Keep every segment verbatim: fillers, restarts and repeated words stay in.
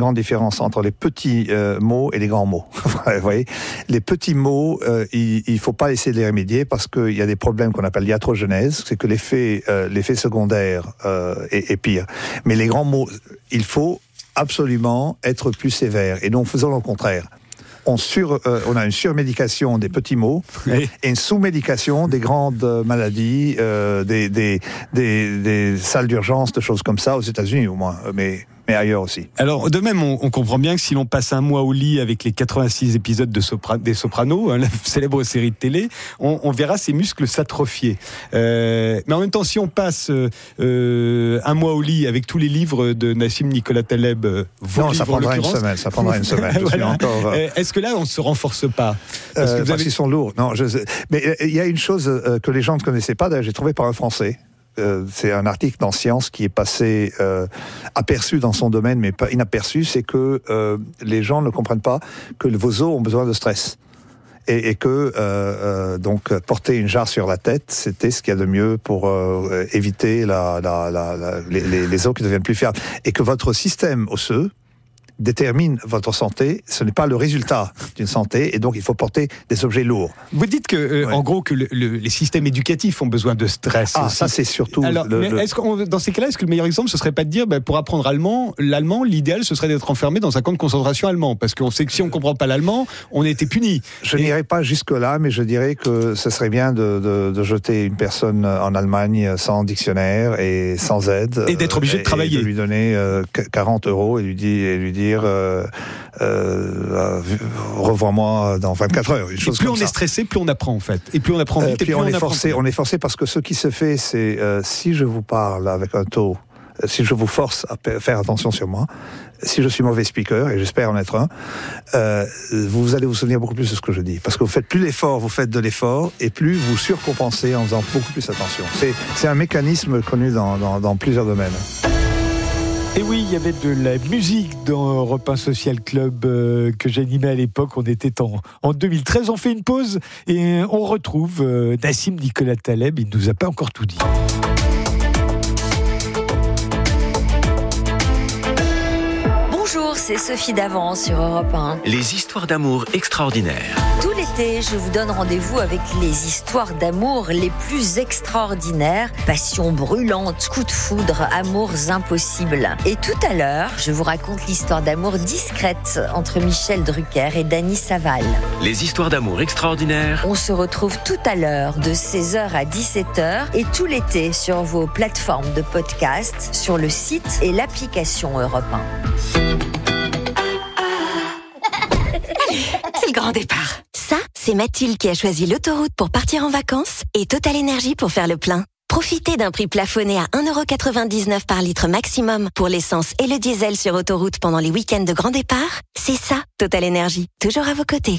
grande différence entre les petits euh, mots et les grands mots. Vous voyez, les petits mots, euh, il ne faut pas essayer de les remédier parce qu'il y a des problèmes qu'on appelle iatrogenèse, c'est que l'effet, euh, l'effet secondaire euh, est, est pire. Mais les grands mots, il faut absolument être plus sévère. Et donc, faisons le contraire. On, sur, euh, on a une surmédication des petits mots oui. et une sous-médication des grandes maladies, euh, des, des, des, des salles d'urgence, de choses comme ça, aux États-Unis au moins, mais, mais ailleurs aussi. Alors, de même, on, on comprend bien que si l'on passe un mois au lit avec les quatre-vingt-six épisodes de Sopra, des Sopranos, hein, la célèbre série de télé, on, on verra ses muscles s'atrophier. Euh, mais en même temps, si on passe euh, un mois au lit avec tous les livres de Nassim Nicolas Taleb, euh, vos non, livres, ça prendra une semaine. Ça prendra une semaine. Je voilà. suis encore. Euh... Est-ce que là, on ne se renforce pas parce, euh, que vous parce avez... qu'ils sont lourds. Non, je... mais il euh, y a une chose euh, que les gens ne connaissaient pas. D'ailleurs, j'ai trouvé par un Français. Euh, c'est un article dans Science qui est passé euh, aperçu dans son domaine, mais pas inaperçu. C'est que euh, les gens ne comprennent pas que vos os ont besoin de stress. Et, et que euh, euh, donc porter une jarre sur la tête, c'était ce qu'il y a de mieux pour euh, éviter la, la, la, la, les, les, les os qui deviennent plus fiables. Et que votre système osseux détermine votre santé, ce n'est pas le résultat d'une santé, et donc il faut porter des objets lourds. Vous dites que, euh, ouais. en gros, que le, le, les systèmes éducatifs ont besoin de stress. Ah, aussi. Ça c'est surtout... Alors, le, mais le... est-ce qu'on, dans ces cas-là, est-ce que le meilleur exemple, ce serait pas de dire, ben, pour apprendre allemand, l'allemand, l'idéal, ce serait d'être enfermé dans un camp de concentration allemand, parce qu'on sait que si on ne comprend pas l'allemand, on a été puni. Je et... n'irai pas jusque-là, mais je dirais que ce serait bien de, de, de jeter une personne en Allemagne sans dictionnaire et sans aide. Et d'être obligé et, de travailler. Et de lui donner euh, quarante euros et lui, dit, et lui dire... Euh, Euh, revois-moi dans vingt-quatre heures. Une chose et plus comme on ça. est stressé, plus on apprend en fait. Et plus on apprend vite, euh, et plus, plus on, on est apprend. Forcé, on est forcé parce que ce qui se fait, c'est euh, si je vous parle avec un taux, euh, si je vous force à p- faire attention sur moi, si je suis mauvais speaker, et j'espère en être un, euh, vous allez vous souvenir beaucoup plus de ce que je dis. Parce que vous faites plus l'effort, vous faites de l'effort, et plus vous surcompensez en faisant beaucoup plus attention. C'est, c'est un mécanisme connu dans, dans, dans plusieurs domaines. Et oui, il y avait de la musique dans Europe un Social Club euh, que j'animais à l'époque. On était en, en deux mille treize. On fait une pause et on retrouve euh, Nassim Nicolas Taleb. Il ne nous a pas encore tout dit. Bonjour, c'est Sophie Davant sur Europe un. Les histoires d'amour extraordinaires. Tout l'été, je vous donne rendez-vous avec les histoires d'amour les plus extraordinaires. Passion brûlante, coups de foudre, amours impossibles. Et tout à l'heure, je vous raconte l'histoire d'amour discrète entre Michel Drucker et Dany Saval. Les histoires d'amour extraordinaires. On se retrouve tout à l'heure de seize heures à dixsept heures et tout l'été sur vos plateformes de podcast, sur le site et l'application Europe un. C'est le grand départ. Ça, c'est Mathilde qui a choisi l'autoroute pour partir en vacances et Total Énergie pour faire le plein. Profitez d'un prix plafonné à un euro quatre-vingt-dix-neuf par litre maximum pour l'essence et le diesel sur autoroute pendant les week-ends de grand départ. C'est ça, Total Énergie. Toujours à vos côtés.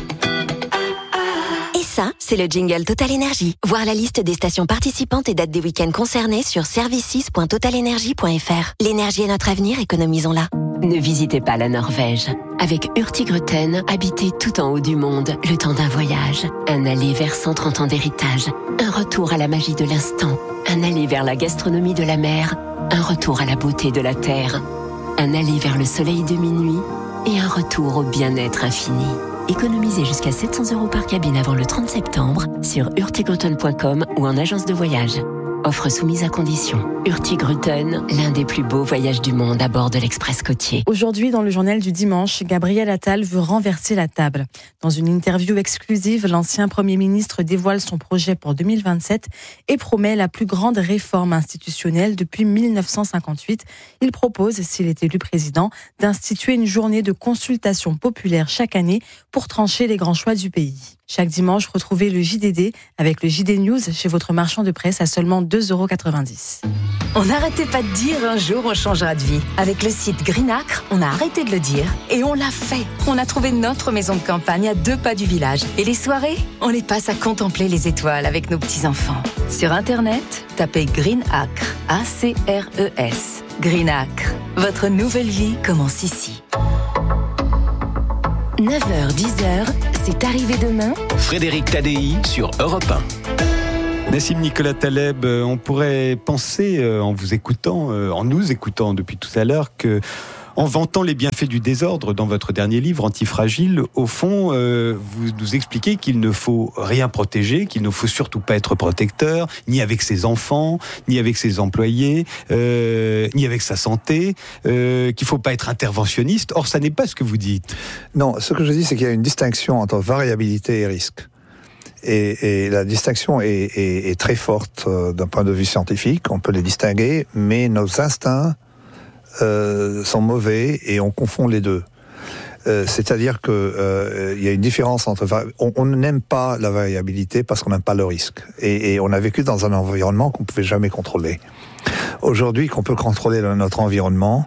Et ça, c'est le jingle Total Énergie. Voir la liste des stations participantes et dates des week-ends concernés sur services point total énergie point f r. L'énergie est notre avenir, économisons-la. Ne visitez pas la Norvège. Avec Hurtigruten, habitez tout en haut du monde, le temps d'un voyage. Un aller vers cent trente ans d'héritage. Un retour à la magie de l'instant. Un aller vers la gastronomie de la mer. Un retour à la beauté de la terre. Un aller vers le soleil de minuit. Et un retour au bien-être infini. Économisez jusqu'à sept cents euros par cabine avant le trente septembre sur hurtigruten point com ou en agence de voyage. Offre soumise à condition. Hurtigruten, l'un des plus beaux voyages du monde à bord de l'Express côtier. Aujourd'hui, dans le journal du dimanche, Gabriel Attal veut renverser la table. Dans une interview exclusive, l'ancien Premier ministre dévoile son projet pour deux mille vingt-sept et promet la plus grande réforme institutionnelle depuis mille neuf cent cinquante-huit. Il propose, s'il est élu président, d'instituer une journée de consultation populaire chaque année pour trancher les grands choix du pays. Chaque dimanche, retrouvez le J D D avec le J D News chez votre marchand de presse à seulement deux euros quatre-vingt-dix. On n'arrêtait pas de dire un jour on changera de vie. Avec le site Greenacre, on a arrêté de le dire et on l'a fait. On a trouvé notre maison de campagne à deux pas du village. Et les soirées, on les passe à contempler les étoiles avec nos petits-enfants. Sur Internet, tapez Greenacre, A C R E S. Greenacre, votre nouvelle vie commence ici. neuf heures dix, c'est arrivé demain. Frédéric Tadei sur Europe un. Nassim Nicolas Taleb, on pourrait penser en vous écoutant, en nous écoutant depuis tout à l'heure, que En vantant les bienfaits du désordre dans votre dernier livre, Antifragile, au fond, euh, vous nous expliquez qu'il ne faut rien protéger, qu'il ne faut surtout pas être protecteur, ni avec ses enfants, ni avec ses employés, euh, ni avec sa santé, euh, qu'il ne faut pas être interventionniste. Or, ça n'est pas ce que vous dites. Non, ce que je dis, c'est qu'il y a une distinction entre variabilité et risque. Et, et la distinction est, est, est très forte euh, d'un point de vue scientifique, on peut les distinguer, mais nos instincts Euh, sont mauvais et on confond les deux. Euh, c'est-à-dire que euh, il y a une différence entre on, on n'aime pas la variabilité parce qu'on n'aime pas le risque et, et on a vécu dans un environnement qu'on pouvait jamais contrôler. Aujourd'hui, qu'on peut contrôler notre environnement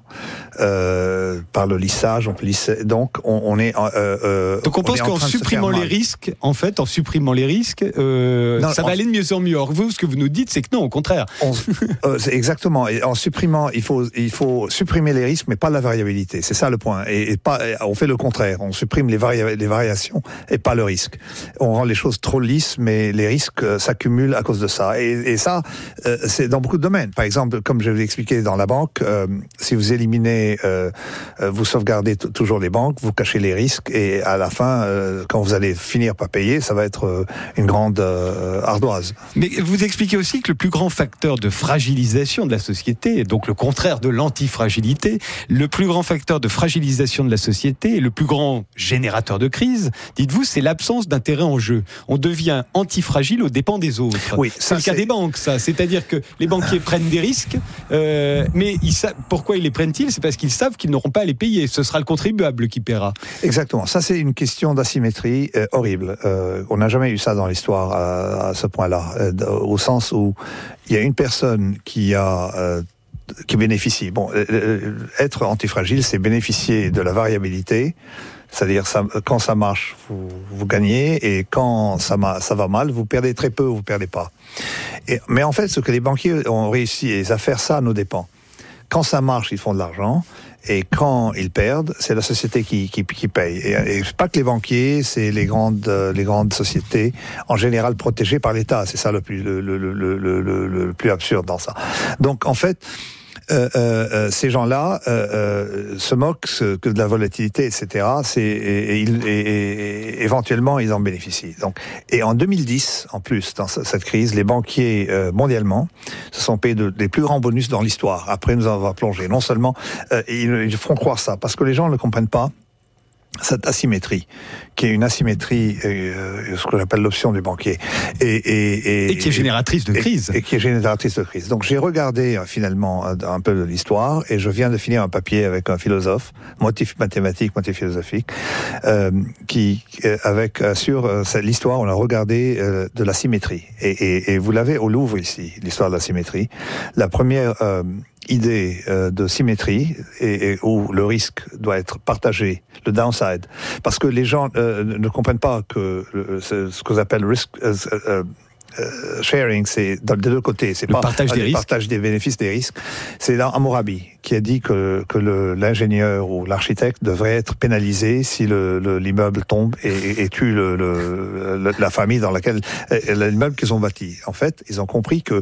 euh, par le lissage, on peut lisser, donc on, on est. Euh, euh, donc on, on pense qu'en supprimant les risques, en fait, en supprimant les risques, euh, non, ça va on, aller de mieux en mieux. Or vous, ce que vous nous dites, c'est que non, au contraire. On, euh, c'est exactement. Et en supprimant, il faut il faut supprimer les risques, mais pas la variabilité. C'est ça le point. Et, et pas, on fait le contraire. On supprime les, vari- les variations et pas le risque. On rend les choses trop lisses, mais les risques euh, s'accumulent à cause de ça. Et, et ça, euh, c'est dans beaucoup de domaines. Par exemple, comme je vous l'ai expliqué dans la banque, euh, si vous éliminez, euh, euh, vous sauvegardez t- toujours les banques, vous cachez les risques, et à la fin, euh, quand vous allez finir par payer, ça va être euh, une grande euh, ardoise. Mais vous expliquez aussi que le plus grand facteur de fragilisation de la société, et donc le contraire de l'antifragilité, le plus grand facteur de fragilisation de la société et le plus grand générateur de crise, dites-vous, c'est l'absence d'intérêt en jeu. On devient antifragile aux dépens des autres. Oui, c'est ça, le cas c'est... des banques, ça. C'est-à-dire que les banquiers prennent des risques, euh, mais ils savent, pourquoi ils les prennent-ils ? C'est parce qu'ils savent qu'ils n'auront pas à les payer. Ce sera le contribuable qui paiera. Exactement. Ça, c'est une question d'asymétrie euh, horrible. Euh, on n'a jamais eu ça dans l'histoire à, à ce point-là, euh, au sens où il y a une personne qui a euh, qui bénéficie. Bon, euh, être antifragile, c'est bénéficier de la variabilité. C'est-à-dire, ça, quand ça marche, vous, vous gagnez, et quand ça, ça va mal, vous perdez très peu ou vous ne perdez pas. Et, mais en fait, ce que les banquiers ont réussi à faire, ça à nos dépens. Quand ça marche, ils font de l'argent, et quand ils perdent, c'est la société qui, qui, qui paye. Et, et pas que les banquiers, c'est les grandes, les grandes sociétés, en général protégées par l'État. C'est ça le plus, le, le, le, le, le, le plus absurde dans ça. Donc, en fait, Euh, euh, ces gens-là euh, euh, se moquent que de la volatilité, et cetera. C'est, et, et, et, et éventuellement, ils en bénéficient. Donc, et en deux mille dix, en plus, dans cette crise, les banquiers euh, mondialement se sont payés de, des plus grands bonus dans l'histoire. Après nous avoir plongé. Non seulement, euh, ils, ils feront croire ça, parce que les gens ne le comprennent pas. Cette asymétrie, qui est une asymétrie, euh, ce que j'appelle l'option du banquier, et, et, et, et qui est génératrice de crise, et, et qui est génératrice de crise. Donc j'ai regardé euh, finalement un, un peu de l'histoire, et je viens de finir un papier avec un philosophe, motif mathématique, motif philosophique, euh, qui, euh, avec euh, sur euh, l'histoire, on a regardé euh, de la symétrie, et, et, et vous l'avez au Louvre ici, l'histoire de la symétrie. La première euh, idée euh, de symétrie et, et où le risque doit être partagé, le downside, parce que les gens euh, ne comprennent pas que le, ce, ce que j'appelle risk euh, euh, euh, sharing, c'est des deux côtés, c'est le pas partage des le risques. partage des bénéfices des risques. C'est là Hammurabi qui a dit que que le, l'ingénieur ou l'architecte devrait être pénalisé si le, le l'immeuble tombe et, et, et tue le, le, le, la famille dans laquelle l'immeuble qu'ils ont bâti. En fait, ils ont compris que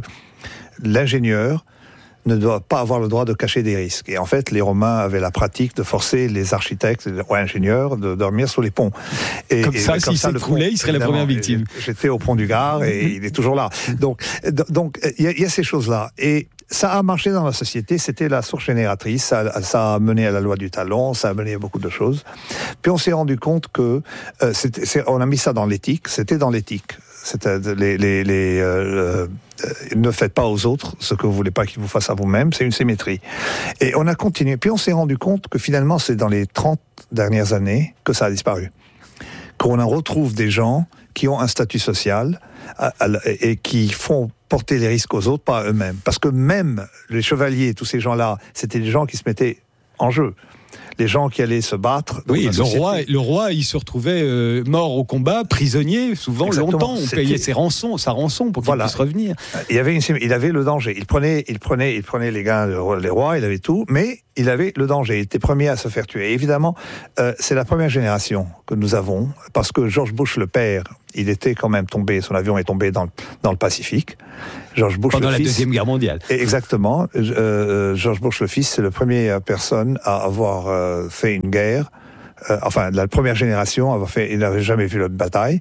l'ingénieur ne doit pas avoir le droit de cacher des risques. Et en fait, les Romains avaient la pratique de forcer les architectes ou ingénieurs de dormir sur les ponts. Et, comme et, ça, s'il s'écroulait, il serait la première victime. J'étais au pont du Gard et il est toujours là. Donc, donc il y, y a ces choses-là. Et ça a marché dans la société, c'était la source génératrice, ça, ça a mené à la loi du talon, ça a mené à beaucoup de choses. Puis on s'est rendu compte que, euh, c'était, c'est, on a mis ça dans l'éthique, c'était dans l'éthique. C'était les, les, les euh, euh, ne faites pas aux autres ce que vous voulez pas qu'ils vous fassent à vous-même, c'est une symétrie. Et on a continué, puis on s'est rendu compte que finalement c'est dans les trente dernières années que ça a disparu. Qu'on en retrouve des gens qui ont un statut social à, à, et qui font porter les risques aux autres, pas à eux-mêmes. Parce que même les chevaliers, tous ces gens-là, c'était des gens qui se mettaient en jeu. Les gens qui allaient se battre. Oui, le roi, le roi, il se retrouvait euh, mort au combat, prisonnier, souvent. Exactement. Longtemps. On C'était... payait ses rançons, sa rançon pour qu'il voilà. puisse revenir. Il, y avait une, il avait le danger. Il prenait, il prenait, il prenait les gains, les rois, il avait tout, mais il avait le danger. Il était premier à se faire tuer. Et évidemment, euh, c'est la première génération que nous avons, parce que George Bush le père il était quand même tombé, son avion est tombé dans, dans le Pacifique. George Bush, pendant le la fils, Deuxième Guerre mondiale. Exactement. Euh, George Bush le fils, c'est la première personne à avoir euh, fait une guerre. Euh, enfin, la première génération, avoir fait, il n'avait jamais vu la bataille.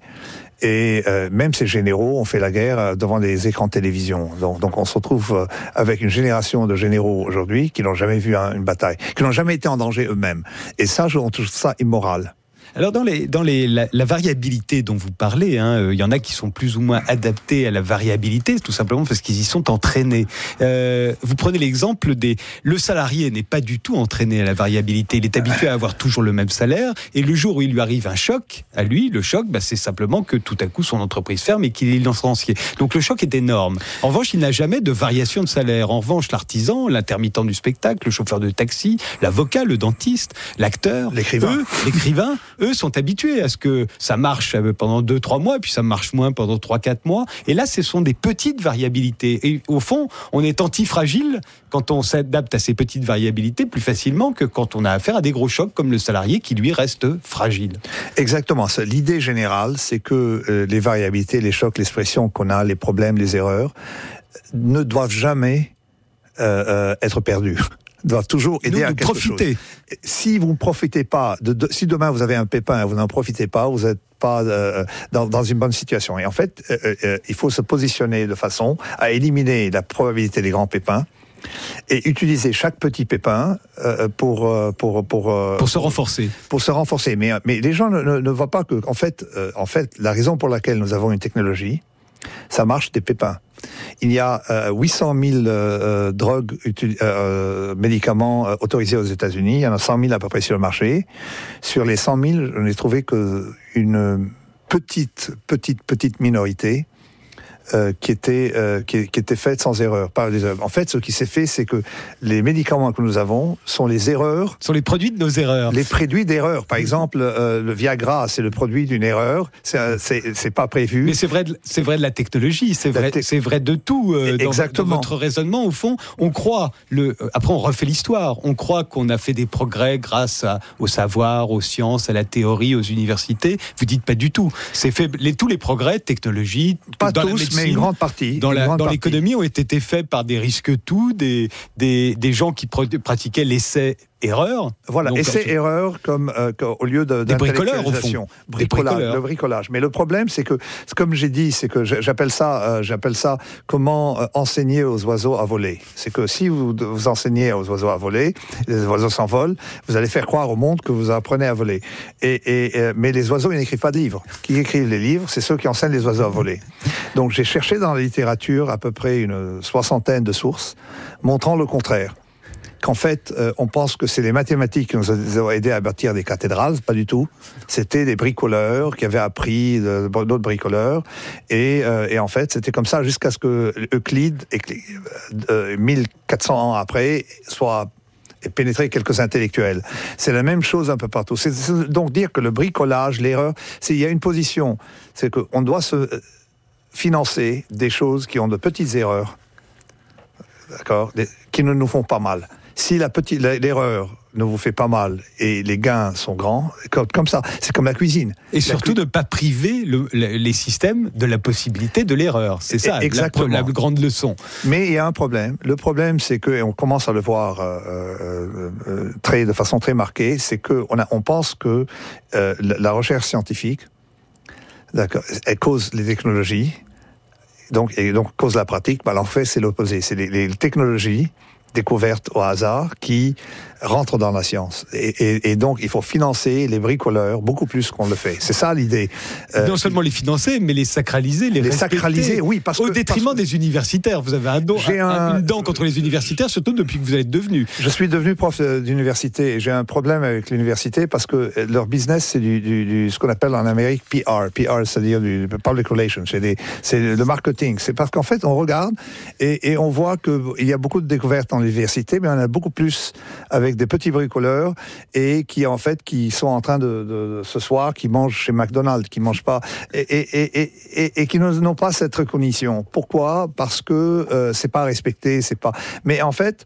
Et euh, même ces généraux ont fait la guerre devant des écrans de télévision. Donc, donc on se retrouve euh, avec une génération de généraux aujourd'hui qui n'ont jamais vu un, une bataille, qui n'ont jamais été en danger eux-mêmes. Et ça, je trouve ça immoral. Alors dans les dans les la, la variabilité dont vous parlez, hein, il y en a qui sont plus ou moins adaptés à la variabilité, tout simplement parce qu'ils y sont entraînés. Euh, vous prenez l'exemple des le salarié n'est pas du tout entraîné à la variabilité, il est habitué à avoir toujours le même salaire, et le jour où il lui arrive un choc, à lui le choc, bah, c'est simplement que tout à coup son entreprise ferme et qu'il est licencié. Donc le choc est énorme. En revanche, il n'a jamais de variation de salaire. En revanche, l'artisan, l'intermittent du spectacle, le chauffeur de taxi, l'avocat, le dentiste, l'acteur, l'écrivain, eux, l'écrivain. Eux sont habitués à ce que ça marche pendant deux trois mois, puis ça marche moins pendant trois quatre mois. Et là, ce sont des petites variabilités. Et au fond, on est antifragile quand on s'adapte à ces petites variabilités plus facilement que quand on a affaire à des gros chocs comme le salarié qui, lui, reste fragile. Exactement. L'idée générale, c'est que euh, les variabilités, les chocs, les pressions qu'on a, les problèmes, les erreurs, ne doivent jamais euh, euh, être perdus. Doivent toujours aider Nous, à quelque profiter. chose. Si vous ne profitez pas, de, de, si demain vous avez un pépin et vous n'en profitez pas, vous n'êtes pas euh, dans, dans une bonne situation. Et en fait, euh, euh, il faut se positionner de façon à éliminer la probabilité des grands pépins et utiliser chaque petit pépin euh, pour pour pour euh, pour se renforcer. Pour se renforcer. Mais mais les gens ne, ne, ne voient pas que en fait euh, en fait la raison pour laquelle nous avons une technologie, ça marche des pépins. Il y a euh, huit cent mille euh, drogues, utu- euh, médicaments euh, autorisés aux États-Unis. Il y en a cent mille à peu près sur le marché. Sur les cent mille, je n'ai trouvé qu'une petite, petite, petite minorité euh, qui était euh, qui, qui était faite sans erreur. Par les, en fait, ce qui s'est fait, c'est que les médicaments que nous avons sont les erreurs, sont les produits de nos erreurs. Les produits d'erreurs. Par exemple, euh, le Viagra, c'est le produit d'une erreur. C'est, c'est, c'est pas prévu. Mais c'est vrai, de, c'est vrai de la technologie. C'est vrai, te... c'est vrai de tout. Euh, dans, Exactement. Dans votre raisonnement, au fond, on croit. Le. Après, on refait l'histoire. On croit qu'on a fait des progrès grâce à, au savoir, aux sciences, à la théorie, aux universités. Vous dites pas du tout. C'est fait. Les, tous les progrès, technologie, pas dans tous, la médecine, mais une grande partie. Dans, la, grande dans partie. l'économie, ont été faits par des risques-tout, des, des, des gens qui pratiquaient l'essai. Erreur. Voilà, donc, essai erreur comme euh, au lieu de des bricoleurs au fond. Bricolage, bricoleurs. le bricolage. Mais le problème, c'est que, comme j'ai dit, c'est que j'appelle ça, euh, j'appelle ça comment euh, enseigner aux oiseaux à voler. C'est que si vous vous enseignez aux oiseaux à voler, les oiseaux s'envolent, vous allez faire croire au monde que vous apprenez à voler. Et, et euh, mais les oiseaux, ils n'écrivent pas de livres. Qui écrivent les livres, c'est ceux qui enseignent les oiseaux à voler. Donc j'ai cherché dans la littérature à peu près une soixantaine de sources montrant le contraire. Qu'en fait, euh, on pense que c'est les mathématiques qui nous ont aidés à bâtir des cathédrales, pas du tout. C'était des bricoleurs qui avaient appris de, d'autres bricoleurs, et, euh, et en fait, c'était comme ça jusqu'à ce que Euclide, euh, mille quatre cents ans après, soit pénétré quelques intellectuels. C'est la même chose un peu partout. C'est, c'est donc dire que le bricolage, l'erreur, c'est, il y a une position, c'est qu'on doit se financer des choses qui ont de petites erreurs, d'accord, des, qui ne nous font pas mal. Si la petite, l'erreur ne vous fait pas mal et les gains sont grands, comme, comme ça, c'est comme la cuisine. Et la surtout cu... ne pas priver le, le, les systèmes de la possibilité de l'erreur. C'est ça la, la grande leçon. Mais il y a un problème. Le problème, c'est que, et on commence à le voir euh, euh, euh, très, de façon très marquée, c'est qu'on on pense que euh, la, la recherche scientifique, d'accord, elle cause les technologies, donc, et donc cause la pratique. Bah, en fait, c'est l'opposé. C'est les, les technologies découvertes au hasard qui rentrent dans la science. Et, et, et donc, il faut financer les bricoleurs beaucoup plus qu'on le fait. C'est ça l'idée. Euh, non seulement les financer, mais les sacraliser, les, les sacraliser, oui, parce au que, détriment parce que des universitaires. Vous avez un don, un, un, une dent contre les universitaires, surtout depuis que vous êtes devenu. Je suis devenu prof d'université et j'ai un problème avec l'université parce que leur business, c'est du, du, du ce qu'on appelle en Amérique P R. P R, c'est-à-dire du public relations. C'est, des, c'est le marketing. C'est parce qu'en fait, on regarde et, et on voit qu'il y a beaucoup de découvertes en université, mais on a beaucoup plus avec des petits bricoleurs et qui en fait qui sont en train de, de, de ce soir qui mangent chez McDonald's, qui mangent pas et, et, et, et, et qui n'ont pas cette recognition. Pourquoi ? Parce que euh, c'est pas respecté, c'est pas. Mais en fait,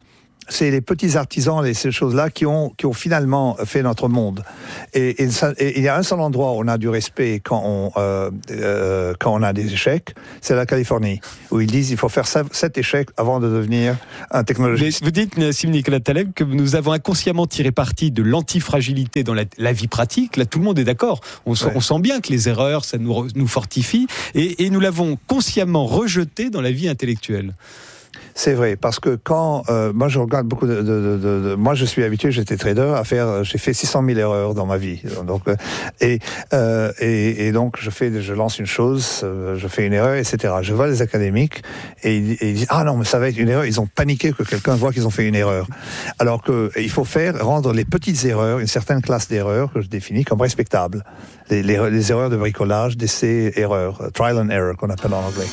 c'est les petits artisans et ces choses-là qui ont, qui ont finalement fait notre monde. Et, et, ça, et il y a un seul endroit où on a du respect quand on, euh, euh, quand on a des échecs, c'est la Californie, où ils disent qu'il faut faire sept échecs avant de devenir un technologiste. Vous dites, Nassim Nicolas Taleb, que nous avons inconsciemment tiré parti de l'antifragilité dans la, la vie pratique. Là, tout le monde est d'accord. On, ouais. on sent bien que les erreurs, ça nous, nous fortifie. Et, et nous l'avons consciemment rejeté dans la vie intellectuelle. C'est vrai, parce que quand euh, moi je regarde beaucoup de, de, de, de moi je suis habitué, j'étais trader à faire, j'ai fait six cent mille erreurs dans ma vie, donc euh, et, euh, et et donc je fais, je lance une chose, euh, je fais une erreur, et cetera. Je vois les académiques et, et ils disent ah non mais ça va être une erreur, ils ont paniqué que quelqu'un voit qu'ils ont fait une erreur, alors que il faut faire rendre les petites erreurs, une certaine classe d'erreurs que je définis comme respectables, les, les, les erreurs de bricolage, d'essai, erreurs, trial and error qu'on appelle en anglais.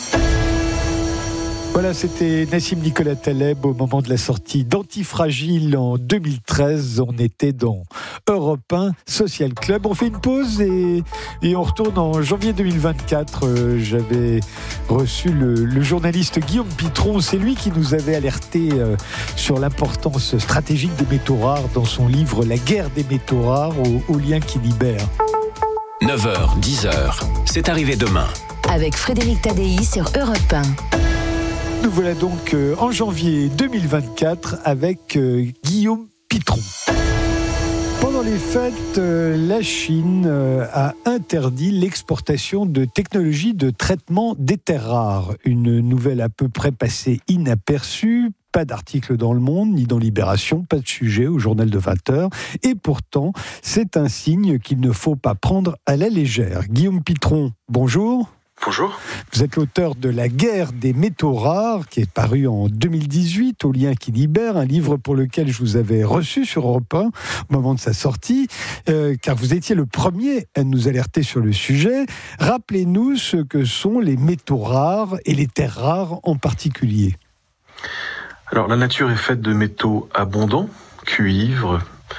Voilà, c'était Nassim Nicolas Taleb au moment de la sortie d'Antifragile en deux mille treize. On était dans Europe un Social Club. On fait une pause et, et on retourne en janvier deux mille vingt-quatre. Euh, j'avais reçu le, le journaliste Guillaume Pitron. C'est lui qui nous avait alerté euh, sur l'importance stratégique des métaux rares dans son livre La guerre des métaux rares au, au lien qui libère. neuf heures, dix heures, c'est arrivé demain. Avec Frédéric Tadei sur Europe un. Nous voilà donc euh, en janvier deux mille vingt-quatre avec euh, Guillaume Pitron. Pendant les fêtes, euh, la Chine euh, a interdit l'exportation de technologies de traitement des terres rares. Une nouvelle à peu près passée inaperçue. Pas d'article dans Le Monde, ni dans Libération, pas de sujet au journal de vingt heures. Et pourtant, c'est un signe qu'il ne faut pas prendre à la légère. Guillaume Pitron, bonjour. Bonjour. Vous êtes l'auteur de La guerre des métaux rares, qui est paru en deux mille dix-huit, au lien qui libère, un livre pour lequel je vous avais reçu sur Europe un au moment de sa sortie, euh, car vous étiez le premier à nous alerter sur le sujet. Rappelez-nous ce que sont les métaux rares et les terres rares en particulier. Alors, la nature est faite de métaux abondants, cuivre,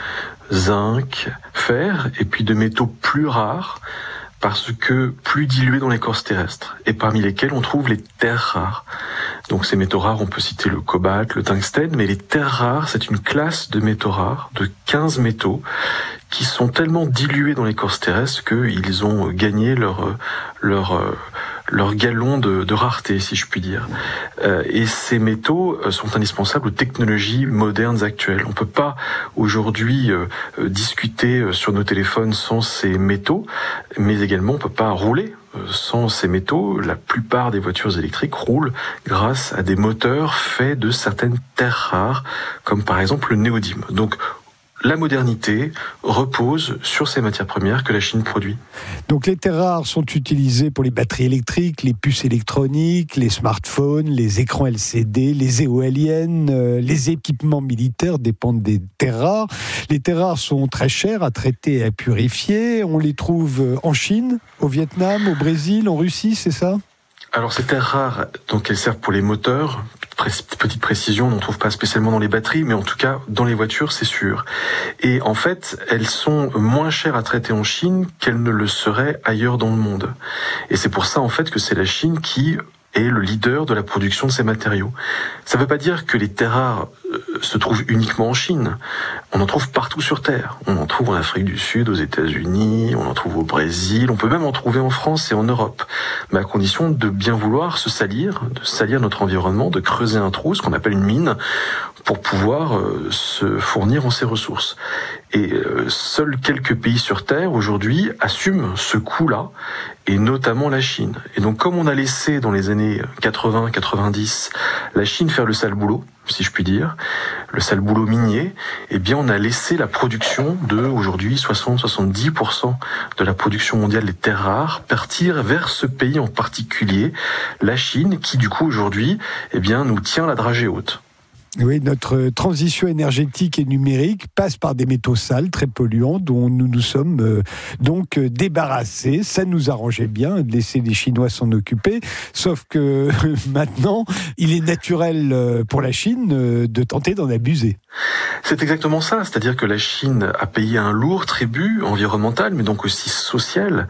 zinc, fer, et puis de métaux plus rares, parce que plus dilués dans l'écorce terrestre, et parmi lesquels on trouve les terres rares. Donc ces métaux rares, on peut citer le cobalt, le tungstène, mais les terres rares, c'est une classe de métaux rares, de quinze métaux, qui sont tellement dilués dans l'écorce terrestre qu'ils ont gagné leur leur leur galon de, de rareté, si je puis dire. Euh, et ces métaux sont indispensables aux technologies modernes actuelles. On peut pas aujourd'hui euh, discuter sur nos téléphones sans ces métaux, mais également on peut pas rouler sans ces métaux. La plupart des voitures électriques roulent grâce à des moteurs faits de certaines terres rares, comme par exemple le néodyme. Donc la modernité repose sur ces matières premières que la Chine produit. Donc les terres rares sont utilisées pour les batteries électriques, les puces électroniques, les smartphones, les écrans L C D, les éoliennes, euh, les équipements militaires dépendent des terres rares. Les terres rares sont très chères à traiter et à purifier. On les trouve en Chine, au Vietnam, au Brésil, en Russie, c'est ça ? Alors ces terres rares, donc elles servent pour les moteurs. Petite précision, on n'en trouve pas spécialement dans les batteries, mais en tout cas dans les voitures, c'est sûr. Et en fait, elles sont moins chères à traiter en Chine qu'elles ne le seraient ailleurs dans le monde. Et c'est pour ça en fait que c'est la Chine qui est le leader de la production de ces matériaux. Ça ne veut pas dire que les terres rares se trouvent uniquement en Chine. On en trouve partout sur Terre. On en trouve en Afrique du Sud, aux États-Unis, on en trouve au Brésil, on peut même en trouver en France et en Europe. Mais à condition de bien vouloir se salir, de salir notre environnement, de creuser un trou, ce qu'on appelle une mine, pour pouvoir euh, se fournir en ces ressources. Et euh, seuls quelques pays sur Terre, aujourd'hui, assument ce coût-là, et notamment la Chine. Et donc, comme on a laissé dans les années quatre-vingts quatre-vingt-dix la Chine faire le sale boulot, si je puis dire, le sale boulot minier, eh bien on a laissé la production de, aujourd'hui, soixante à soixante-dix pour cent de la production mondiale des terres rares partir vers ce pays en particulier, la Chine, qui du coup aujourd'hui, eh bien nous tient la dragée haute. Oui, notre transition énergétique et numérique passe par des métaux sales, très polluants, dont nous nous sommes euh, donc débarrassés. Ça nous arrangeait bien de laisser les Chinois s'en occuper, sauf que maintenant, il est naturel pour la Chine de tenter d'en abuser. C'est exactement ça, c'est-à-dire que la Chine a payé un lourd tribut environnemental, mais donc aussi social,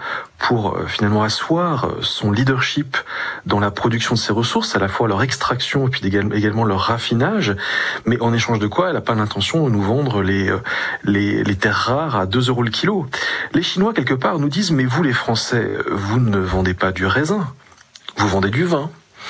pour euh, finalement asseoir son leadership dans la production de ses ressources, à la fois leur extraction et puis également leur raffinage, mais en échange de quoi elle n'a pas l'intention de nous vendre les, les, les terres rares à deux euros le kilo. Les Chinois, quelque part, nous disent « mais vous les Français, vous ne vendez pas du raisin, vous vendez du vin ».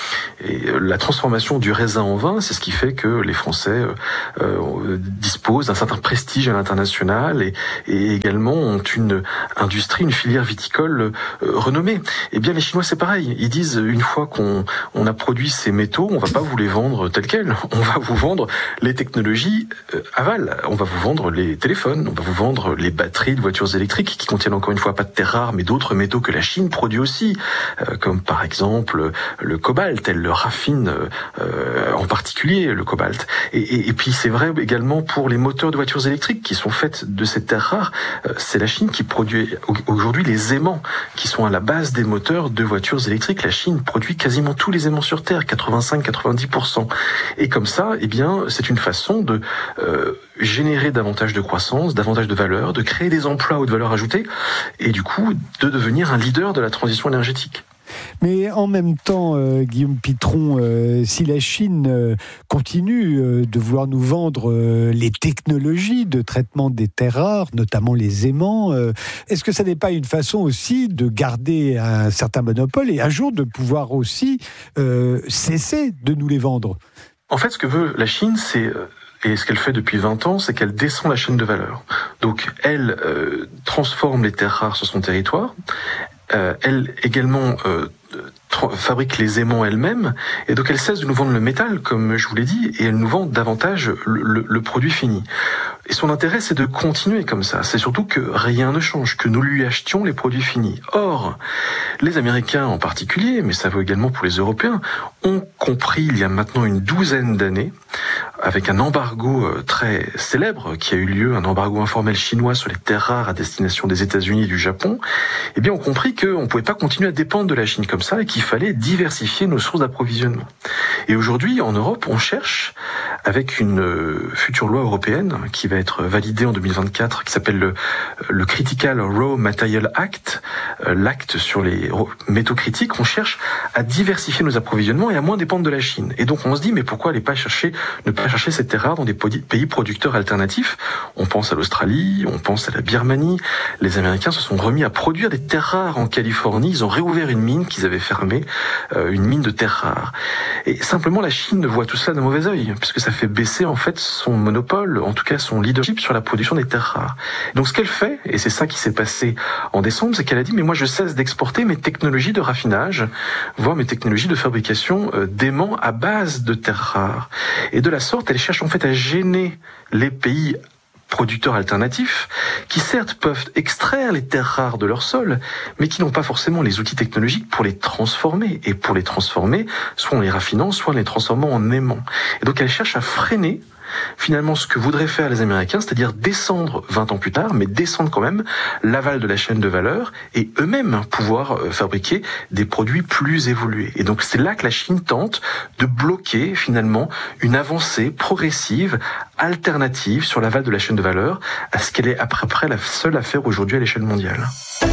Et la transformation du raisin en vin, c'est ce qui fait que les Français euh, disposent d'un certain prestige à l'international et, et également ont une industrie, une filière viticole euh, renommée. Eh bien, les Chinois, c'est pareil. Ils disent, une fois qu'on on a produit ces métaux, on va pas vous les vendre tels quels. On va vous vendre les technologies euh, aval. On va vous vendre les téléphones, on va vous vendre les batteries de voitures électriques qui contiennent encore une fois pas de terres rares, mais d'autres métaux que la Chine produit aussi, euh, comme par exemple le cobalt. Elle le raffine euh, en particulier, le cobalt. Et, et, et puis c'est vrai également pour les moteurs de voitures électriques qui sont faites de cette terre rare. Euh, c'est la Chine qui produit aujourd'hui les aimants qui sont à la base des moteurs de voitures électriques. La Chine produit quasiment tous les aimants sur Terre, quatre-vingt-cinq à quatre-vingt-dix pour cent. Et comme ça, eh bien, c'est une façon de euh, générer davantage de croissance, davantage de valeur, de créer des emplois ou de valeur ajoutée, et du coup de devenir un leader de la transition énergétique. Mais en même temps, euh, Guillaume Pitron, euh, si la Chine euh, continue euh, de vouloir nous vendre euh, les technologies de traitement des terres rares, notamment les aimants, euh, est-ce que ça n'est pas une façon aussi de garder un certain monopole et un jour de pouvoir aussi euh, cesser de nous les vendre ? En fait, ce que veut la Chine, c'est... Et ce qu'elle fait depuis vingt ans, c'est qu'elle descend la chaîne de valeur. Donc, elle euh, transforme les terres rares sur son territoire. Euh, elle également euh, tra- fabrique les aimants elle-même, et donc elle cesse de nous vendre le métal, comme je vous l'ai dit, et elle nous vend davantage le, le, le produit fini. Et son intérêt, c'est de continuer comme ça. C'est surtout que rien ne change, que nous lui achetions les produits finis. Or, les Américains en particulier, mais ça vaut également pour les Européens, ont compris il y a maintenant une douzaine d'années, avec un embargo très célèbre qui a eu lieu, un embargo informel chinois sur les terres rares à destination des États-Unis et du Japon, eh bien, on compris qu'on ne pouvait pas continuer à dépendre de la Chine comme ça et qu'il fallait diversifier nos sources d'approvisionnement. Et aujourd'hui, en Europe, on cherche, avec une future loi européenne qui va être validée en deux mille vingt-quatre, qui s'appelle le, le Critical Raw Material Act, l'acte sur les métaux critiques, on cherche à diversifier nos approvisionnements et à moins dépendre de la Chine. Et donc on se dit, mais pourquoi aller pas chercher, ne pas chercher ces terres rares dans des pays producteurs alternatifs ? On pense à l'Australie, on pense à la Birmanie. Les Américains se sont remis à produire des terres rares en Californie. Ils ont réouvert une mine qu'ils avaient fermée, euh, une mine de terres rares. Et simplement, la Chine voit tout cela d'un mauvais œil, puisque ça fait baisser en fait son monopole, en tout cas son leadership sur la production des terres rares. Donc ce qu'elle fait, et c'est ça qui s'est passé en décembre, c'est qu'elle a dit, mais moi je cesse d'exporter mes technologies de raffinage, voire mes technologies de fabrication euh, d'aimants à base de terres rares. Et de la sorte, elle cherche en fait à gêner les pays producteurs alternatifs qui certes peuvent extraire les terres rares de leur sol, mais qui n'ont pas forcément les outils technologiques pour les transformer. Et pour les transformer, soit en les raffinant, soit en les transformant en aimants. Et donc elle cherche à freiner finalement ce que voudraient faire les Américains, c'est-à-dire descendre vingt ans plus tard, mais descendre quand même l'aval de la chaîne de valeur et eux-mêmes pouvoir fabriquer des produits plus évolués. Et donc c'est là que la Chine tente de bloquer finalement une avancée progressive, alternative sur l'aval de la chaîne de valeur à ce qu'elle est à peu près la seule à faire aujourd'hui à l'échelle mondiale.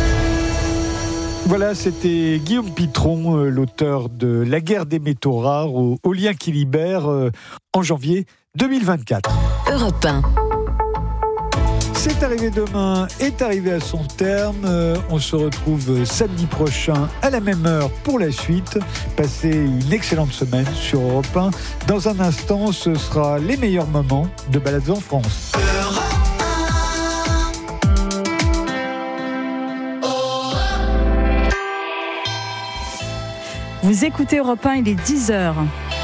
Voilà, c'était Guillaume Pitron, euh, l'auteur de La guerre des métaux rares au, au lien qui libère euh, en janvier deux mille vingt-quatre. Europe un. C'est arrivé demain, est arrivé à son terme. Euh, on se retrouve samedi prochain à la même heure pour la suite. Passez une excellente semaine sur Europe un. Dans un instant, ce sera les meilleurs moments de Balades en France. Vous écoutez Europe un, il est dix heures.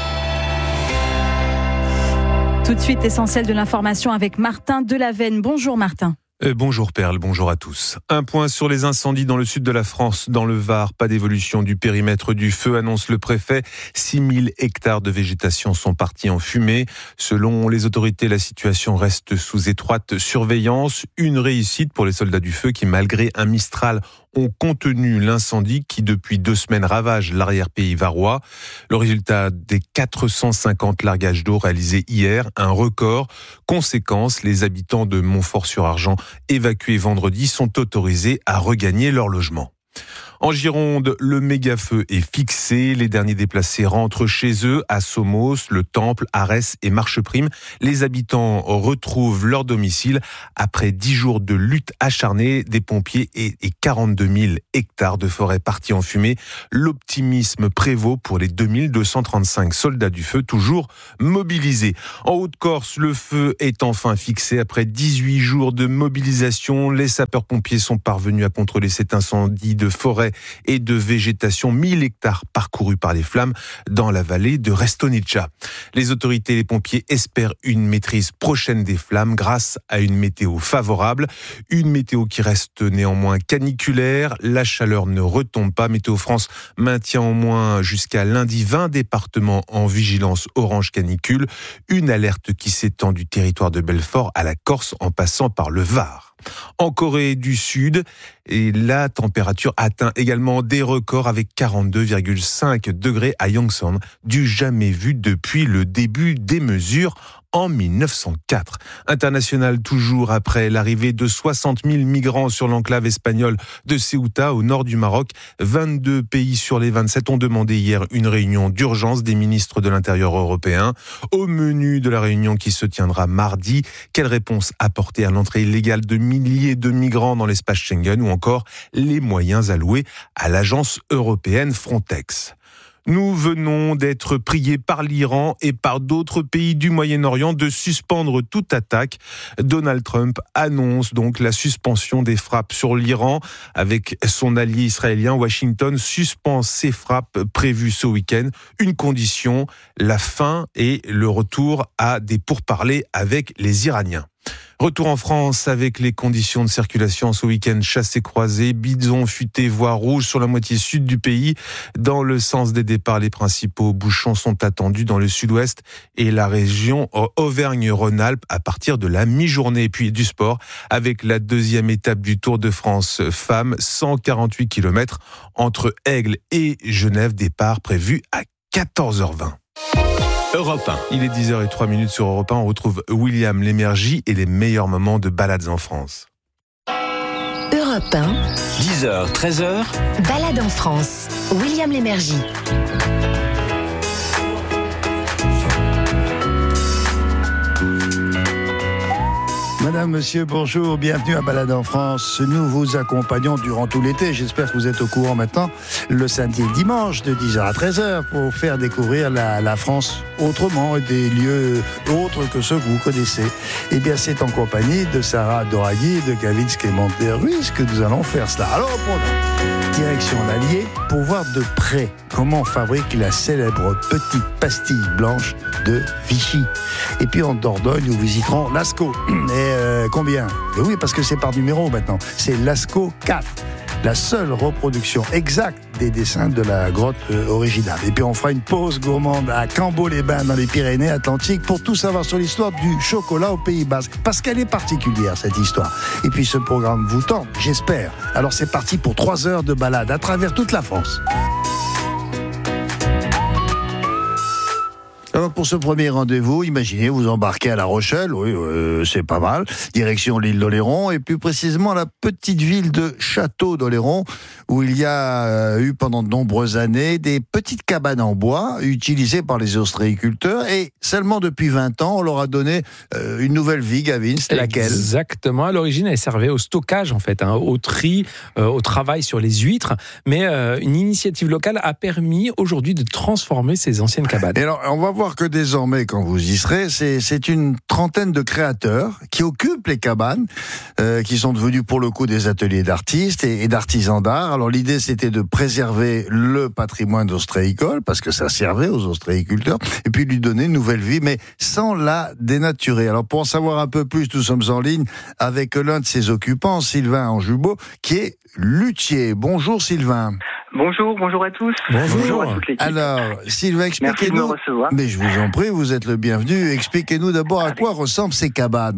Tout de suite, essentiel de l'information avec Martin Delavenne. Bonjour Martin. Euh, bonjour Perle, bonjour à tous. Un point sur les incendies dans le sud de la France, dans le Var. Pas d'évolution du périmètre du feu, annonce le préfet. six mille hectares de végétation sont partis en fumée. Selon les autorités, la situation reste sous étroite surveillance. Une réussite pour les soldats du feu qui, malgré un Mistral, ont contenu l'incendie qui, depuis deux semaines, ravage l'arrière-pays varois. Le résultat des quatre cent cinquante largages d'eau réalisés hier, un record. Conséquence, les habitants de Montfort-sur-Argent, évacués vendredi, sont autorisés à regagner leur logement. En Gironde, le méga-feu est fixé. Les derniers déplacés rentrent chez eux à Somos, Le Temple, Arès et Marcheprime. Les habitants retrouvent leur domicile après dix jours de lutte acharnée des pompiers et quarante-deux mille hectares de forêt partis en fumée. L'optimisme prévaut pour les deux mille deux cent trente-cinq soldats du feu toujours mobilisés. En Haute-Corse, le feu est enfin fixé après dix-huit jours de mobilisation. Les sapeurs-pompiers sont parvenus à contrôler cet incendie de forêt et de végétation, mille hectares parcourus par les flammes dans la vallée de Restonica. Les autorités et les pompiers espèrent une maîtrise prochaine des flammes grâce à une météo favorable, une météo qui reste néanmoins caniculaire. La chaleur ne retombe pas. Météo France maintient au moins jusqu'à lundi vingt départements en vigilance orange canicule, une alerte qui s'étend du territoire de Belfort à la Corse en passant par le Var. En Corée du Sud, et la température atteint également des records avec quarante-deux virgule cinq degrés à Yongsan, du jamais vu depuis le début des mesures en mille neuf cent quatre. International toujours après l'arrivée de soixante mille migrants sur l'enclave espagnole de Ceuta au nord du Maroc. vingt-deux pays sur les vingt-sept ont demandé hier une réunion d'urgence des ministres de l'Intérieur européens. Au menu de la réunion qui se tiendra mardi, quelle réponse apporter à l'entrée illégale de milliers de migrants dans l'espace Schengen ou encore les moyens alloués à l'agence européenne Frontex. Nous venons d'être priés par l'Iran et par d'autres pays du Moyen-Orient de suspendre toute attaque. Donald Trump annonce donc la suspension des frappes sur l'Iran. Avec son allié israélien, Washington suspend ses frappes prévues ce week-end. Une condition, la fin et le retour à des pourparlers avec les Iraniens. Retour en France avec les conditions de circulation ce week-end chassé-croisé, bidon futé voire rouge sur la moitié sud du pays. Dans le sens des départs, les principaux bouchons sont attendus dans le sud-ouest et la région Auvergne-Rhône-Alpes à partir de la mi-journée. Et puis du sport avec la deuxième étape du Tour de France femmes, cent quarante-huit kilomètres entre Aigle et Genève, départ prévu à quatorze heures vingt. Europe un. Il est dix heures zéro trois sur Europe un. On retrouve William Lémergie et les meilleurs moments de balades en France. Europe un. dix heures, treize heures. Balade en France. William Lémergie. Madame, monsieur, bonjour, bienvenue à Balade en France. Nous vous accompagnons durant tout l'été, j'espère que vous êtes au courant maintenant, le samedi et le dimanche de dix heures à treize heures pour faire découvrir la, la France autrement et des lieux autres que ceux que vous connaissez. Eh bien, c'est en compagnie de Sarah Doraghi et de Gavin Clément-Ruiz que nous allons faire cela. Alors, pour direction l'Allier, pour voir de près comment on fabrique la célèbre petite pastille blanche de Vichy. Et puis en Dordogne, nous visiterons Lascaux. Et euh, combien ? Et oui, parce que c'est par numéro maintenant. C'est Lascaux quatre, la seule reproduction exacte des dessins de la grotte euh, originale. Et puis on fera une pause gourmande à Cambo-les-Bains dans les Pyrénées-Atlantiques pour tout savoir sur l'histoire du chocolat au Pays Basque. Parce qu'elle est particulière, cette histoire. Et puis ce programme vous tente, j'espère. Alors c'est parti pour trois heures de balade à travers toute la France. Alors pour ce premier rendez-vous, imaginez vous embarquez à La Rochelle, oui, euh, c'est pas mal, direction l'île d'Oléron, et plus précisément la petite ville de Château-d'Oléron, où il y a euh, eu pendant de nombreuses années des petites cabanes en bois utilisées par les ostréiculteurs, et seulement depuis vingt ans, on leur a donné euh, une nouvelle vie, Gavin, c'était laquelle ? Exactement, à l'origine elle servait au stockage en fait, hein, au tri, euh, au travail sur les huîtres, mais euh, une initiative locale a permis aujourd'hui de transformer ces anciennes cabanes. Et alors, on va voir que désormais, quand vous y serez, c'est, c'est une trentaine de créateurs qui occupent les cabanes, euh, qui sont devenus pour le coup des ateliers d'artistes et, et d'artisans d'art. Alors l'idée, c'était de préserver le patrimoine ostréicole, parce que ça servait aux ostréiculteurs, et puis lui donner une nouvelle vie, mais sans la dénaturer. Alors pour en savoir un peu plus, nous sommes en ligne avec l'un de ses occupants, Sylvain Anjubeau, qui est luthier. Bonjour Sylvain. Bonjour, bonjour à tous. Bonjour, bonjour à toute l'équipe. Alors, Sylvain, expliquez-nous. Merci de me recevoir. Mais je vous en prie, vous êtes le bienvenu. Expliquez-nous d'abord à quoi ressemblent ces cabanes.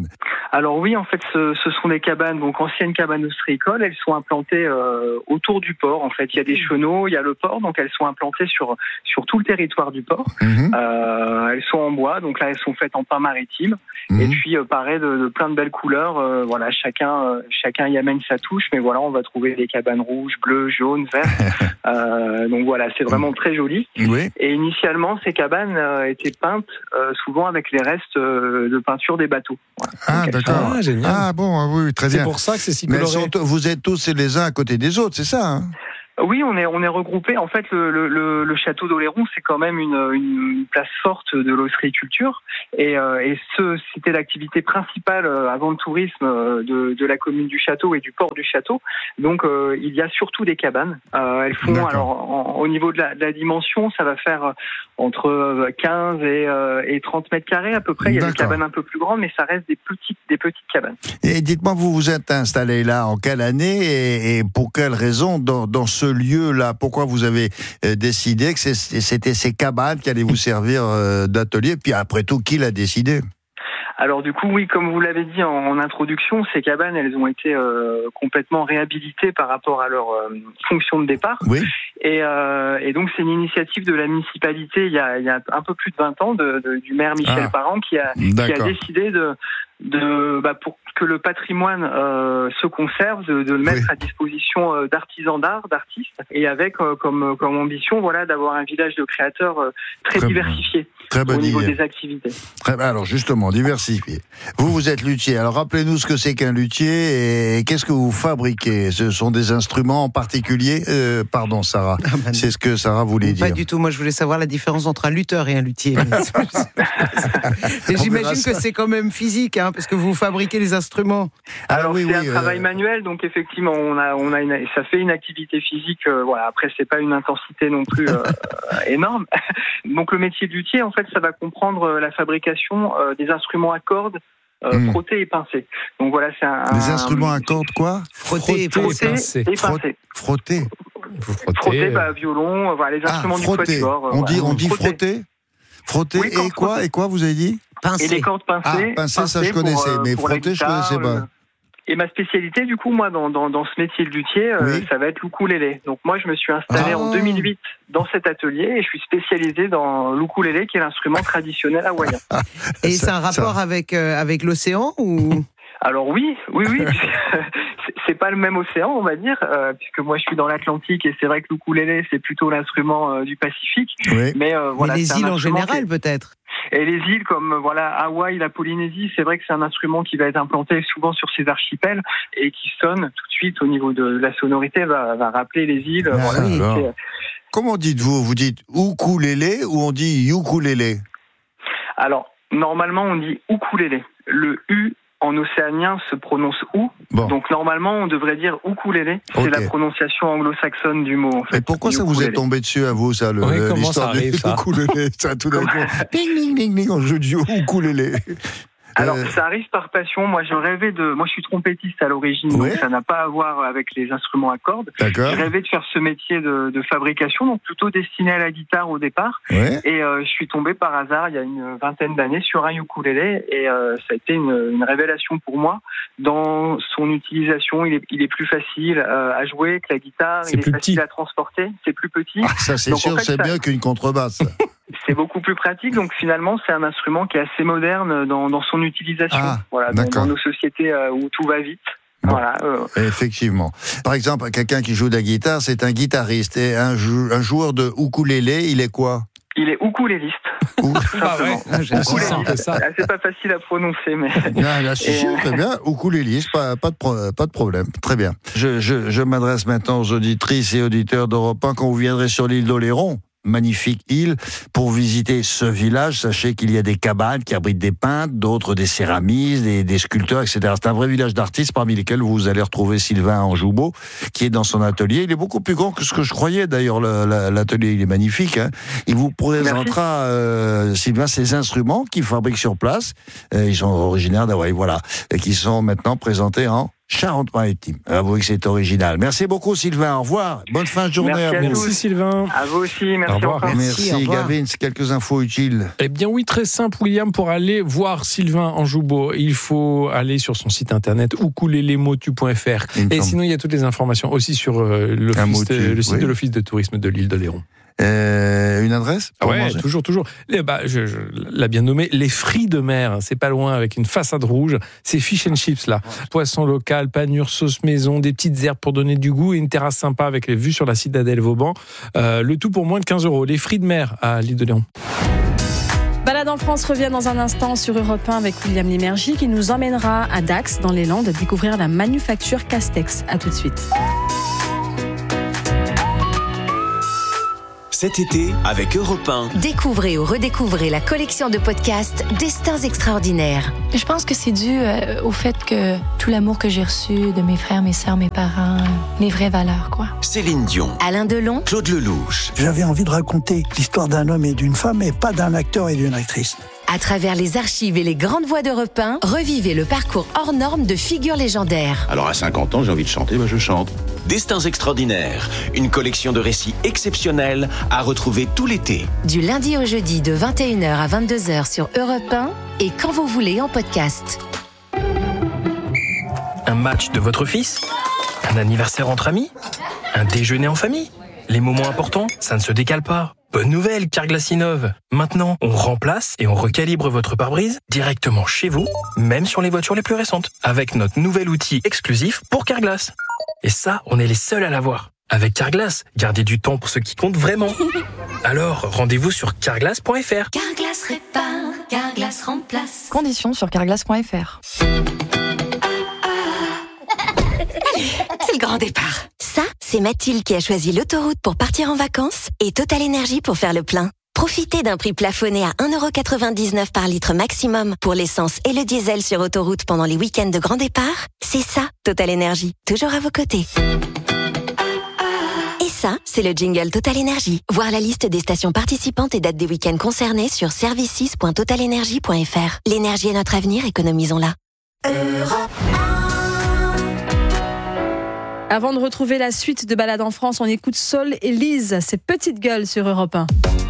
Alors oui, en fait, ce, ce sont des cabanes, donc anciennes cabanes ostréicoles. Elles sont implantées euh, autour du port. En fait, il y a des chenaux, il y a le port, donc elles sont implantées sur sur tout le territoire du port. Mmh. Euh, elles sont en bois, donc là, elles sont faites en pain maritime. Mmh. Et puis, euh, pareil, de, de plein de belles couleurs. Euh, voilà, chacun euh, chacun y amène sa touche, mais voilà, on va trouver des cabanes rouges, bleues, jaunes, vertes. euh, donc voilà, c'est vraiment très joli. Oui. Et initialement, ces cabanes euh, étaient peintes euh, souvent avec les restes euh, de peinture des bateaux. Voilà. Ah, donc, d'accord. Ah, génial. Ah, bon, oui, très c'est bien. C'est pour ça que c'est si Mais coloré. sont, vous êtes tous les uns à côté des autres, c'est ça, hein? Oui, on est on est regroupés. En fait, le, le, le château d'Oléron, c'est quand même une, une place forte de l'ostréiculture, et, euh, et ce c'était l'activité principale avant le tourisme de, de la commune du château et du port du château. Donc, euh, il y a surtout des cabanes. Euh, elles font D'accord. alors en, au niveau de la, de la dimension, ça va faire entre quinze et, euh, et trente mètres carrés à peu près. Il y a D'accord. des cabanes un peu plus grandes, mais ça reste des petites des petites cabanes. Et dites-moi, vous vous êtes installé là en quelle année et, et pour quelle raison dans, dans ce lieu-là? Pourquoi vous avez euh, décidé que c'est, c'était ces cabanes qui allaient vous servir euh, d'atelier? Puis après tout, qui l'a décidé? Alors du coup, oui, comme vous l'avez dit en, en introduction, ces cabanes, elles ont été euh, complètement réhabilitées par rapport à leur euh, fonction de départ. Oui. Et, euh, et donc, c'est une initiative de la municipalité il y a, il y a un peu plus de vingt ans, de, de, du maire Michel ah, Parent, qui a, qui a décidé de... de bah, pour que le patrimoine euh, se conserve, de, de le mettre oui. à disposition euh, d'artisans d'art, d'artistes, et avec euh, comme, comme ambition voilà, d'avoir un village de créateurs euh, très, très diversifié très au niveau idée. des activités. Très bien, alors justement, diversifié. Vous, vous êtes luthier, alors rappelez-nous ce que c'est qu'un luthier et qu'est-ce que vous fabriquez? Ce sont des instruments en particulier euh, Pardon Sarah, ah ben c'est ce que Sarah voulait dire. Pas du tout, moi je voulais savoir la différence entre un lutteur et un luthier. J'imagine que c'est quand même physique, hein, parce que vous fabriquez les instruments. Alors, Alors oui, c'est oui, un euh... travail manuel, donc effectivement, on a, on a une, ça fait une activité physique. Euh, voilà, après, c'est pas une intensité non plus euh, énorme. Donc le métier de luthier, en fait, ça va comprendre euh, la fabrication euh, des instruments à cordes. Euh, mmh. Frottés et pincés. Donc voilà, c'est un. Des instruments à cordes quoi? Frottés et pincés. Et pincés. Frotter. Vous frottez. Frotter, bah, violon, voilà, les instruments ah, du quatuor. On dit, voilà. on dit frotter. Frotter, frotter. Oui, et quoi frotter. Et quoi vous avez dit? Pincer. Et les cordes pincées. Ah, pincer, ça je connaissais, pour, mais frotter, je connaissais pas. Et ma spécialité, du coup, moi, dans, dans, dans ce métier de luthier, oui. euh, ça va être l'ukulélé. Donc moi, je me suis installé ah. en deux mille huit dans cet atelier et je suis spécialisé dans l'ukulélé, qui est l'instrument traditionnel hawaïen. Et c'est un rapport ça. avec euh, avec l'océan ou? Alors oui, oui, oui. C'est pas le même océan, on va dire, euh, puisque moi je suis dans l'Atlantique et c'est vrai que l'ukulélé c'est plutôt l'instrument euh, du Pacifique. Oui. Mais, euh, voilà, mais les îles en général, peut-être. Et les îles comme voilà Hawaï, la Polynésie, c'est vrai que c'est un instrument qui va être implanté souvent sur ces archipels et qui sonne tout de suite au niveau de la sonorité, va, va rappeler les îles. Ah, voilà, alors. Comment dites-vous? Vous dites ukulélé ou on dit ukulélé? Alors normalement on dit ukulélé. Le U en océanien se prononce ou, bon. Donc normalement on devrait dire ukulélé. C'est okay. La prononciation anglo-saxonne du mot. En fait. Et pourquoi ça vous est tombé dessus à vous, ça, le, oui, le, l'histoire du ukulélé? Ça, tout d'un coup, ding ding ding ding, on joue du ukulélé. Alors euh... ça arrive par passion. Moi, je rêvais de. Moi, je suis trompettiste à l'origine, ouais. Donc ça n'a pas à voir avec les instruments à cordes. D'accord. J'ai rêvé de faire ce métier de, de fabrication, donc plutôt destiné à la guitare au départ. Ouais. Et euh, je suis tombé par hasard il y a une vingtaine d'années sur un ukulélé et euh, ça a été une, une révélation pour moi. Dans son utilisation, il est, il est plus facile euh, à jouer que la guitare. C'est il plus est facile petit. à transporter. C'est plus petit. Ah, ça, c'est donc, sûr, en fait, c'est ça... bien qu'une contrebasse. C'est beaucoup plus pratique, donc finalement c'est un instrument qui est assez moderne dans, dans son utilisation. Ah, voilà, dans, dans nos sociétés euh, où tout va vite. Bon, voilà, euh... Effectivement. Par exemple, quelqu'un qui joue de la guitare, c'est un guitariste. Et un, jou- un joueur de ukulélé, il est quoi? Il est ukuléliste. Ou... Ah ouais, ukuléliste. C'est pas facile à prononcer, mais. Non, là, si, si, très bien. Ukuléliste, pas, pas, de pro- pas de problème. Très bien. Je, je, je m'adresse maintenant aux auditrices et auditeurs d'Europe un. Quand vous viendrez sur l'île d'Oléron, magnifique île, pour visiter ce village, sachez qu'il y a des cabanes qui abritent des peintres, d'autres des céramistes, des, des sculpteurs, et cetera. C'est un vrai village d'artistes parmi lesquels vous allez retrouver Sylvain Anjoubeau, qui est dans son atelier. Il est beaucoup plus grand que ce que je croyais, d'ailleurs, le, la, l'atelier. Il est magnifique. Hein. Il vous présentera, euh, Sylvain, ses instruments qu'il fabrique sur place. Euh, ils sont originaires d'Hawaï, voilà. Et qui sont maintenant présentés en Charente-Maritime. Avouez que c'est original. Merci beaucoup Sylvain, au revoir. Bonne fin de journée. Merci, à merci tous. Sylvain. À vous aussi, merci Au revoir. encore. Merci, Merci Gavin, c'est quelques infos utiles. Eh bien oui, très simple William, pour aller voir Sylvain en Joubeau, il faut aller sur son site internet ukulelemotu point f r. Et semble. Sinon, il y a toutes les informations aussi sur euh, l'office, de, le site oui. de l'Office de tourisme de l'île d'Oléron. Euh, une adresse ah ouais, manger. toujours, toujours. Eh bah, je, je l'ai bien nommé, les Fruits de mer. C'est pas loin, avec une façade rouge. C'est fish and chips là. Poisson local, panure, sauce maison, des petites herbes pour donner du goût et une terrasse sympa avec les vues sur la citadelle Vauban. Euh, le tout pour moins de quinze euros. Les Fruits de mer à l'île d'Oléron. Balade en France revient dans un instant sur Europe un avec William Lémergie qui nous emmènera à Dax, dans les Landes, découvrir la manufacture Castex. À tout de suite. Cet été, avec Europe un. Découvrez ou redécouvrez la collection de podcasts Destins extraordinaires. Je pense que c'est dû euh, au fait que tout l'amour que j'ai reçu de mes frères, mes sœurs, mes parents, mes vraies valeurs, quoi. Céline Dion. Alain Delon. Claude Lelouch. J'avais envie de raconter l'histoire d'un homme et d'une femme, et pas d'un acteur et d'une actrice. À travers les archives et les grandes voix d'Europe un, revivez le parcours hors norme de figures légendaires. Alors à cinquante ans, j'ai envie de chanter, bah je chante. Destins extraordinaires, une collection de récits exceptionnels à retrouver tout l'été. Du lundi au jeudi de vingt et une heures à vingt-deux heures sur Europe un et quand vous voulez en podcast. Un match de votre fils ? Un anniversaire entre amis ? Un déjeuner en famille ? Les moments importants, ça ne se décale pas. Bonne nouvelle, Carglass innove. Maintenant, on remplace et on recalibre votre pare-brise directement chez vous, même sur les voitures les plus récentes, avec notre nouvel outil exclusif pour Carglass. Et ça, on est les seuls à l'avoir. Avec Carglass, gardez du temps pour ce qui compte vraiment. Alors, rendez-vous sur carglass point f r. Carglass répare, Carglass remplace. Conditions sur carglass point f r. C'est le grand départ. Ça, c'est Mathilde qui a choisi l'autoroute pour partir en vacances et Total Énergie pour faire le plein. Profitez d'un prix plafonné à un euro quatre-vingt-dix-neuf par litre maximum pour l'essence et le diesel sur autoroute pendant les week-ends de grand départ. C'est ça, Total Énergie, toujours à vos côtés. Et ça, c'est le jingle Total Énergie. Voir la liste des stations participantes et dates des week-ends concernés sur services point total énergie point f r. L'énergie est notre avenir, économisons-la. Europe un. Avant de retrouver la suite de Balade en France, on écoute Saul et Lise, ces petites gueules sur Europe un.